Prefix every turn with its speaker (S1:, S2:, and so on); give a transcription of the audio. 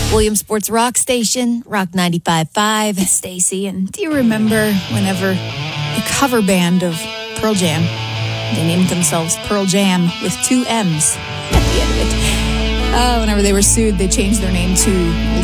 S1: Williamsport's Rock Station, Rock 95.5.
S2: Stacy, and do you remember whenever the cover band of Pearl Jam, they named themselves Pearl Jam with 2 M's at the end of it. Whenever they were sued, they changed their name to